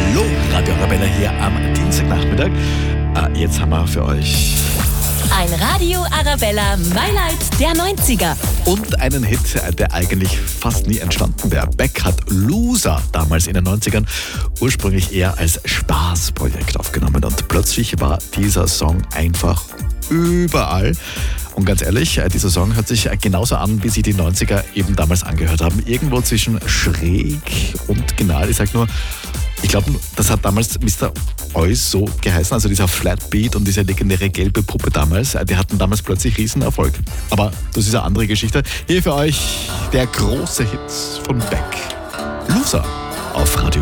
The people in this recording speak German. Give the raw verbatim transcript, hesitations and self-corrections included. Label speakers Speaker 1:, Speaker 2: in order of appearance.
Speaker 1: Hallo, Radio Arabella hier am Dienstagnachmittag. Äh, jetzt haben wir für euch
Speaker 2: ein Radio Arabella Highlight der neunziger.
Speaker 1: und einen Hit, der eigentlich fast nie entstanden wäre. Beck hat Loser damals in den neunzigern ursprünglich eher als Spaßprojekt aufgenommen und plötzlich war dieser Song einfach überall. Und ganz ehrlich, dieser Song hört sich genauso an, wie sie die neunziger eben damals angehört haben. Irgendwo zwischen schräg und genial. Ich sag nur, ich glaube, das hat damals Mister Eus so geheißen, also dieser Flatbeat und diese legendäre gelbe Puppe damals, die hatten damals plötzlich Riesenerfolg. Aber das ist eine andere Geschichte. Hier für euch der große Hit von Beck. Loser auf Radio